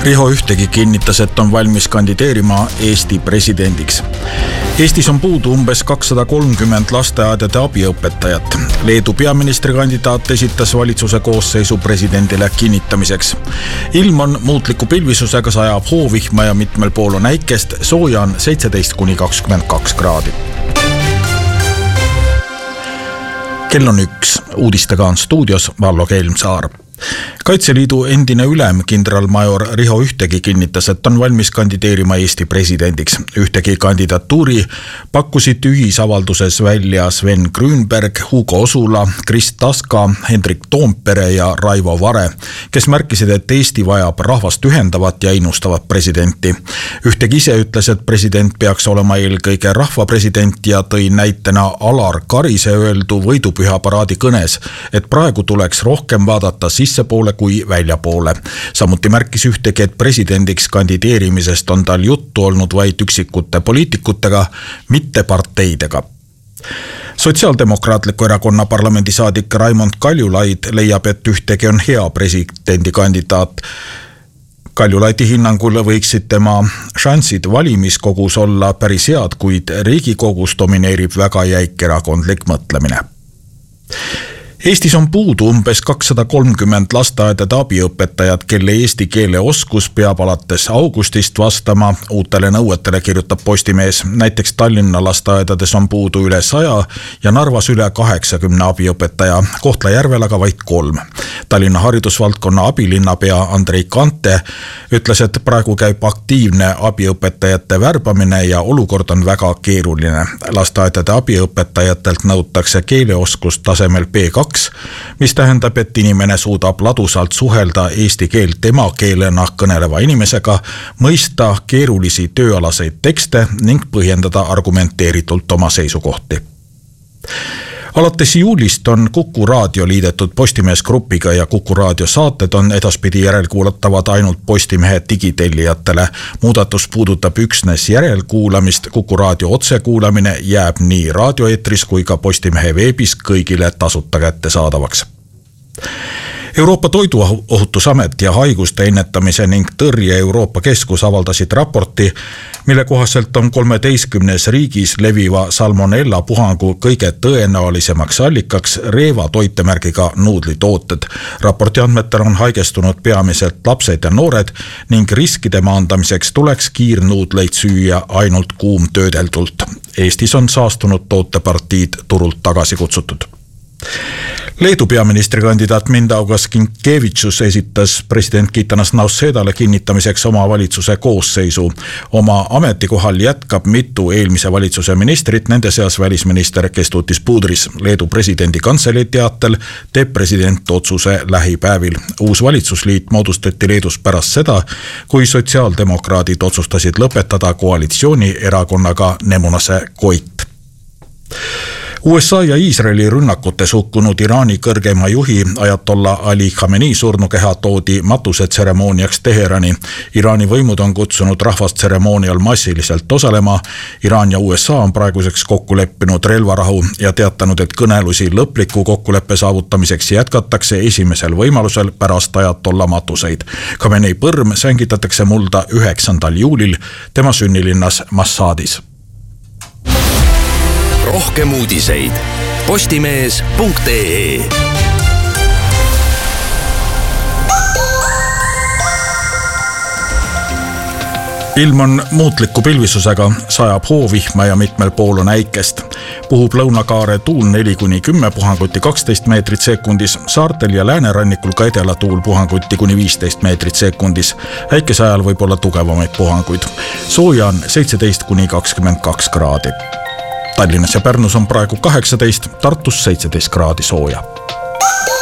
Riho Ühtegi kinnitas, et on valmis kandideerima Eesti presidendiks. Eestis on puudu umbes 230 lasteaedade abiõpetajat. Leedu peaministrikandidaat esitas valitsuse koosseisu presidendile kinnitamiseks. Ilm on muutliku pilvisusega, sajab hoovihma ja mitmel pool on äikest, sooja on 17–22 kraadi. Kell on 1. Uudistega on stuudios Vallo Kelmsaar. Kaitseliidu endine ülem kindralmajor Riho Ühtegi kinnitas, et on valmis kandideerima Eesti presidendiks. Ühtegi kandidatuuri pakkusid ühisavalduses välja Sven Grünberg, Hugo Osula, Kris Taska, Hendrik Toompere ja Raivo Vare, kes märkisid, et Eesti vajab rahvast ühendavat ja innustavat presidenti. Ühtegi ise ütles, et president peaks olema eelkõige rahvapresident ja tõi näitena Alar Karise öeldu võidupühaparaadi kõnes, et praegu tuleks rohkem vaadata sissepoole kui väljapoole. Samuti märkis Ühtegi, et presidendiks kandideerimisest on tal juttu olnud vaid üksikute poliitikutega, mitte parteidega. Sotsiaaldemokraatliku erakonna parlamendisaadik Raimond Kaljulaid leiab, et Ühtegi on hea presidendikandidaat. Kaljulaidi hinnangul võiksid tema šansid valimiskogus olla päris head, kuid Riigikogus domineerib väga jäik erakondlik mõtlemine. Eestis on puudu umbes 230 lasteaedade abiõpetajat, kelle eesti keele oskus peab alates augustist vastama uutele nõuetele, kirjutab Postimees. Näiteks Tallinna lasteaedades on puudu üle 100 ja Narvas üle 80 abiõpetaja, Kohtla-Järvel aga vaid 3. Tallinna haridusvaldkonna abilinnapea Andrei Kante ütles, et praegu käib aktiivne abiõpetajate värbamine ja olukord on väga keeruline. Lasteaedade abiõpetajatelt nõutakse keeleoskust tasemel B2, mis tähendab, et inimene suudab ladusalt suhelda eesti keelt tema keelena kõneleva inimesega, mõista keerulisi tööalaseid tekste ning põhjendada argumenteeritult oma seisukohti. Alates juulist on Kuku Raadio liidetud Postimees grupiga ja Kuku Raadio saated on edaspidi järelkuulatavad ainult Postimehe digitellijatele. Muudatus puudutab üksnes järelkuulamist. Kuku Raadio otsekuulamine jääb nii raadioeetris kui ka Postimehe veebis kõigile tasuta kättesaadavaks. Euroopa Toiduohutusamet ja haiguste ennetamise ning tõrje Euroopa Keskus avaldasid raporti, mille kohaselt on 13 riigis leviva salmonella puhangu kõige tõenäolisemaks allikaks reeva toitemärgiga nuudlitooted. Raporti andmetel on haigestunud peamiselt lapsed ja noored ning riskide maandamiseks tuleks kiirnuudleid süüa ainult kuumtöödeldult. Eestis on saastunud tootepartiid turult tagasi kutsutud. Leedu peaministrikandidaat Mindaugas Kinkevitsus esitas president Gitanas Nausėdale kinnitamiseks oma valitsuse koosseisu. Oma ametikohal jätkab mitu eelmise valitsuse ministrit, nende seas välisminister Kestutis Budris. Leedu presidendi kantselei teatel teeb president otsuse lähipäevil. Uus valitsusliit moodustati Leedus pärast seda, kui sotsiaaldemokraadid otsustasid lõpetada koalitsiooni erakonnaga Nemunase Koit. USA ja Iisraeli rünnakutes hukkunud Iraani kõrgema juhi Ajatollah Ali Khamenei surnukeha toodi matusetseremooniaks Teherani. Iraani võimud on kutsunud rahvast tseremoonial massiliselt osalema. Iraan ja USA on praeguseks kokku leppinud relvarahu ja teatanud, et kõnelusi lõpliku kokkuleppe saavutamiseks jätkatakse esimesel võimalusel pärast Ajatollah matuseid. Khamenei põrm sängitatakse mulda 9. juulil tema sünnilinnas Massadis. Rohkem uudiseid postimees.ee. Ilm on muutliku pilvisusega, sajab hoovihma ja mitmel pool on äikest. Puhub lõunakaare tuul 4–10, puhanguti 12 meetrit sekundis, saartel ja läänerannikul ka edela tuul puhanguti kuni 15 meetrit sekundis. Äikese ajal võib olla tugevamaid puhanguid. Sooja on 17–22 kraadi. Tallinnas ja Pärnus on praegu 18, Tartus 17 kraadi sooja.